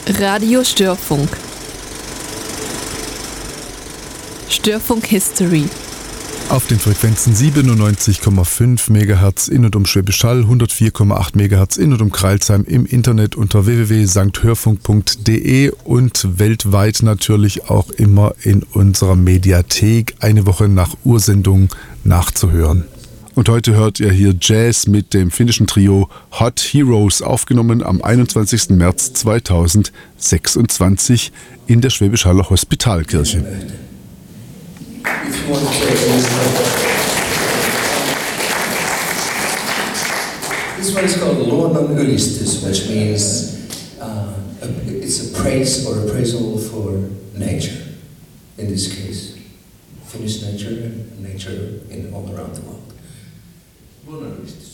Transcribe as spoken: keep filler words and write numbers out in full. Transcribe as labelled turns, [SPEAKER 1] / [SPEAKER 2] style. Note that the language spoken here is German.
[SPEAKER 1] Radio Störfunk. Störfunk History.
[SPEAKER 2] Auf den Frequenzen siebenundneunzig Komma fünf Megahertz in und um Schwäbisch Hall, hundertvier Komma acht Megahertz in und um Crailsheim, im Internet unter w w w punkt sankt hörfunk punkt d e und weltweit natürlich auch immer in unserer Mediathek eine Woche nach Ursendung nachzuhören. Und heute hört ihr hier Jazz mit dem finnischen Trio Hot Heroes, aufgenommen am einundzwanzigsten März zweitausendsechsundzwanzig in der Schwäbisch Haller Hospitalkirche.
[SPEAKER 3] This one is called Luonnon Ylistys, which means uh, it's a praise or appraisal for nature. In this case, Finnish nature and nature in all around the world. Luonnon Ylistys.